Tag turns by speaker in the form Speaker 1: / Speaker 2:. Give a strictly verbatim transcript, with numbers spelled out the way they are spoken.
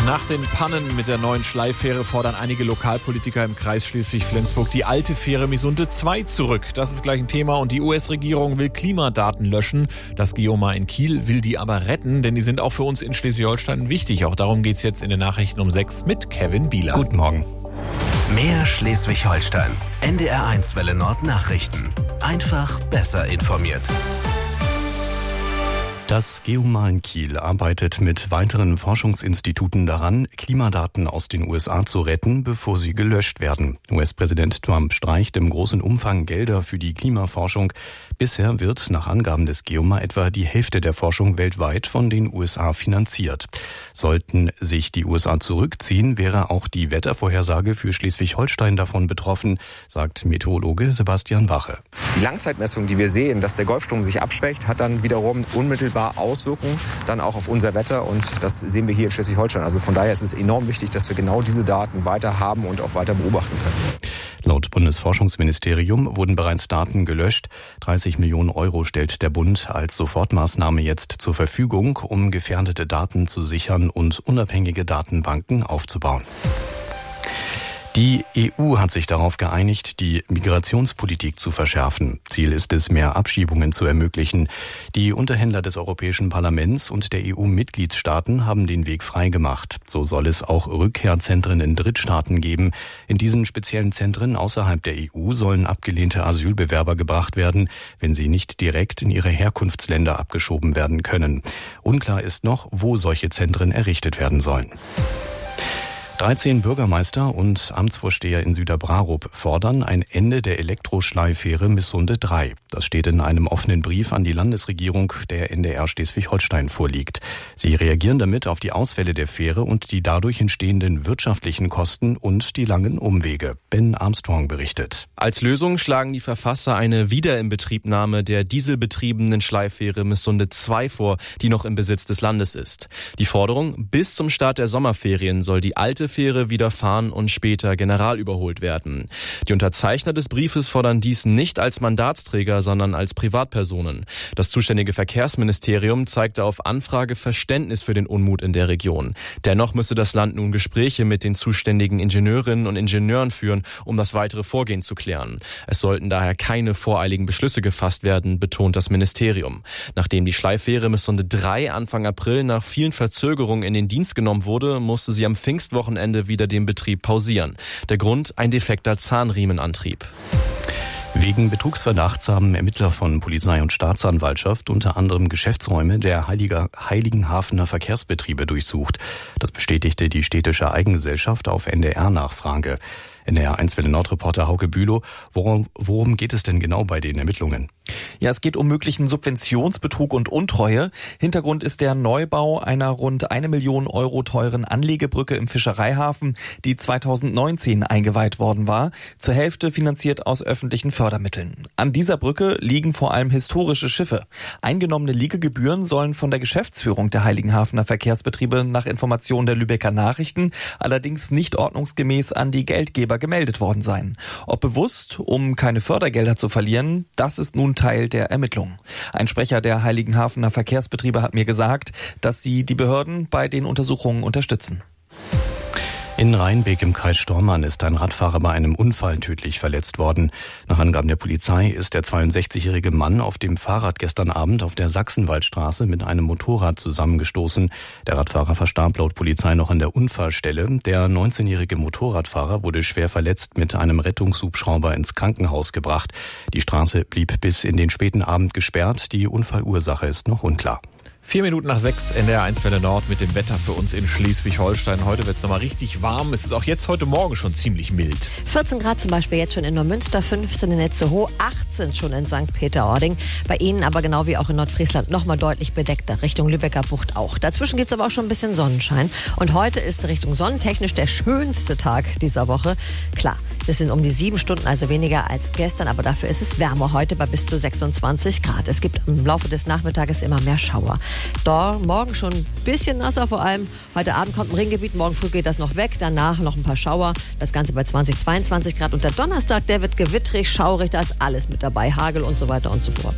Speaker 1: Nach den Pannen mit der neuen Schleifähre fordern einige Lokalpolitiker im Kreis Schleswig-Flensburg die alte Fähre Missunde zwei zurück. Das ist gleich ein Thema und die U S-Regierung will Klimadaten löschen. Das Geomar in Kiel will die aber retten, denn die sind auch für uns in Schleswig-Holstein wichtig. Auch darum geht's jetzt in den Nachrichten um sechs mit Kevin Bieler.
Speaker 2: Guten Morgen.
Speaker 3: Mehr Schleswig-Holstein. N D R eins Welle Nord Nachrichten. Einfach besser informiert.
Speaker 2: Das Geomar in Kiel arbeitet mit weiteren Forschungsinstituten daran, Klimadaten aus den U S A zu retten, bevor sie gelöscht werden. U S-Präsident Trump streicht im großen Umfang Gelder für die Klimaforschung. Bisher wird nach Angaben des Geomar etwa die Hälfte der Forschung weltweit von den U S A finanziert. Sollten sich die U S A zurückziehen, wäre auch die Wettervorhersage für Schleswig-Holstein davon betroffen, sagt Meteorologe Sebastian Wache.
Speaker 4: Die Langzeitmessung, die wir sehen, dass der Golfstrom sich abschwächt, hat dann wiederum unmittelbar Auswirkungen dann auch auf unser Wetter und das sehen wir hier in Schleswig-Holstein. Also von daher ist es enorm wichtig, dass wir genau diese Daten weiter haben und auch weiter beobachten können.
Speaker 2: Laut Bundesforschungsministerium wurden bereits Daten gelöscht. dreißig Millionen Euro stellt der Bund als Sofortmaßnahme jetzt zur Verfügung, um gefährdete Daten zu sichern und unabhängige Datenbanken aufzubauen. Die E U hat sich darauf geeinigt, die Migrationspolitik zu verschärfen. Ziel ist es, mehr Abschiebungen zu ermöglichen. Die Unterhändler des Europäischen Parlaments und der E U-Mitgliedstaaten haben den Weg freigemacht. So soll es auch Rückkehrzentren in Drittstaaten geben. In diesen speziellen Zentren außerhalb der E U sollen abgelehnte Asylbewerber gebracht werden, wenn sie nicht direkt in ihre Herkunftsländer abgeschoben werden können. Unklar ist noch, wo solche Zentren errichtet werden sollen. dreizehn Bürgermeister und Amtsvorsteher in Süderbrarup fordern ein Ende der Elektroschleifähre Missunde drei. Das steht in einem offenen Brief an die Landesregierung, der N D R Schleswig-Holstein vorliegt. Sie reagieren damit auf die Ausfälle der Fähre und die dadurch entstehenden wirtschaftlichen Kosten und die langen Umwege. Ben Armstrong berichtet.
Speaker 5: Als Lösung schlagen die Verfasser eine Wiederinbetriebnahme der dieselbetriebenen Schleiffähre Missunde zwei vor, die noch im Besitz des Landes ist. Die Forderung: bis zum Start der Sommerferien soll die alte Fähre wieder fahren und später generalüberholt werden. Die Unterzeichner des Briefes fordern dies nicht als Mandatsträger, sondern als Privatpersonen. Das zuständige Verkehrsministerium zeigte auf Anfrage Verständnis für den Unmut in der Region. Dennoch müsste das Land nun Gespräche mit den zuständigen Ingenieurinnen und Ingenieuren führen, um das weitere Vorgehen zu klären. Es sollten daher keine voreiligen Beschlüsse gefasst werden, betont das Ministerium. Nachdem die Schleiffähre Missunde drei Anfang April nach vielen Verzögerungen in den Dienst genommen wurde, musste sie am Pfingstwochenende wieder den Betrieb pausieren. Der Grund: ein defekter Zahnriemenantrieb.
Speaker 2: Wegen Betrugsverdachts haben Ermittler von Polizei und Staatsanwaltschaft unter anderem Geschäftsräume der Heiliger, Heiligenhafener Verkehrsbetriebe durchsucht. Das bestätigte die städtische Eigengesellschaft auf N D R-Nachfrage. N D R eins Welle Nord-Reporter Hauke Bülow, worum, worum geht es denn genau bei den Ermittlungen?
Speaker 6: Ja, es geht um möglichen Subventionsbetrug und Untreue. Hintergrund ist der Neubau einer rund eine Million Euro teuren Anlegebrücke im Fischereihafen, die zweitausendneunzehn eingeweiht worden war, zur Hälfte finanziert aus öffentlichen Fördermitteln. An dieser Brücke liegen vor allem historische Schiffe. Eingenommene Liegegebühren sollen von der Geschäftsführung der Heiligenhafener Verkehrsbetriebe nach Informationen der Lübecker Nachrichten allerdings nicht ordnungsgemäß an die Geldgeber gemeldet worden sein. Ob bewusst, um keine Fördergelder zu verlieren, das ist nun Teil der Ermittlungen. Ein Sprecher der Heiligenhafener Verkehrsbetriebe hat mir gesagt, dass sie die Behörden bei den Untersuchungen unterstützen.
Speaker 2: In Rheinbeek im Kreis Stormarn ist ein Radfahrer bei einem Unfall tödlich verletzt worden. Nach Angaben der Polizei ist der zweiundsechzigjährige Mann auf dem Fahrrad gestern Abend auf der Sachsenwaldstraße mit einem Motorrad zusammengestoßen. Der Radfahrer verstarb laut Polizei noch an der Unfallstelle. Der neunzehnjährige Motorradfahrer wurde schwer verletzt mit einem Rettungshubschrauber ins Krankenhaus gebracht. Die Straße blieb bis in den späten Abend gesperrt. Die Unfallursache ist noch unklar.
Speaker 1: Vier Minuten nach sechs, N D R eins Welle Nord mit dem Wetter für uns in Schleswig-Holstein. Heute wird es nochmal richtig warm. Es ist auch jetzt heute Morgen schon ziemlich mild.
Speaker 7: vierzehn Grad zum Beispiel jetzt schon in Neumünster, fünfzehn in Itzehoe, achtzehn schon in Sankt Peter-Ording. Bei Ihnen aber genau wie auch in Nordfriesland nochmal deutlich bedeckter, Richtung Lübecker Bucht auch. Dazwischen gibt es aber auch schon ein bisschen Sonnenschein. Und heute ist Richtung sonnentechnisch der schönste Tag dieser Woche. Klar, das sind um die sieben Stunden, also weniger als gestern, aber dafür ist es wärmer heute bei bis zu sechsundzwanzig Grad. Es gibt im Laufe des Nachmittages immer mehr Schauer. Dort morgen schon ein bisschen nasser, vor allem heute Abend kommt ein Ringgebiet, morgen früh geht das noch weg, danach noch ein paar Schauer, das Ganze bei zwanzig, zweiundzwanzig Grad und der Donnerstag, der wird gewittrig, schaurig, da ist alles mit dabei, Hagel und so weiter und so fort.